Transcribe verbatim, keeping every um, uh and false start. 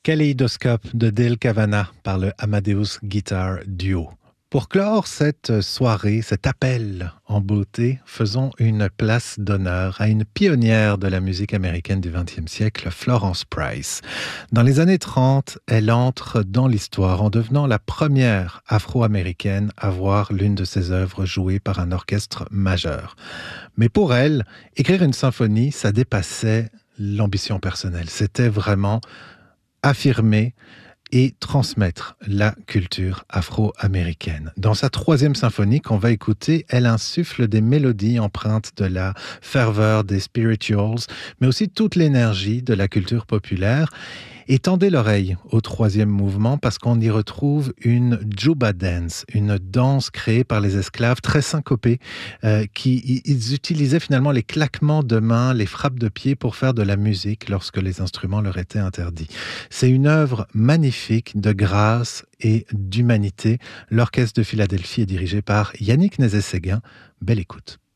Kaléidoscope de Dale Kavanagh par le Amadeus Guitar Duo. Pour clore cette soirée, cet appel en beauté, faisons une place d'honneur à une pionnière de la musique américaine du vingtième siècle, Florence Price. Dans les années trente, elle entre dans l'histoire en devenant la première afro-américaine à voir l'une de ses œuvres jouée par un orchestre majeur. Mais pour elle, écrire une symphonie, ça dépassait l'ambition personnelle. C'était vraiment affirmer et transmettre la culture afro-américaine. Dans sa troisième symphonie qu'on va écouter, elle insuffle des mélodies empreintes de la ferveur des spirituals, mais aussi toute l'énergie de la culture populaire. Et tendez l'oreille au troisième mouvement parce qu'on y retrouve une juba dance, une danse créée par les esclaves très syncopée, euh, qui ils utilisaient finalement les claquements de mains, les frappes de pieds pour faire de la musique lorsque les instruments leur étaient interdits. C'est une œuvre magnifique de grâce et d'humanité. L'orchestre de Philadelphie est dirigé par Yannick Nézet-Séguin. Belle écoute.